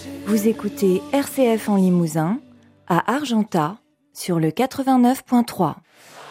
Vous écoutez RCF en Limousin, à Argentat, sur le 89.3.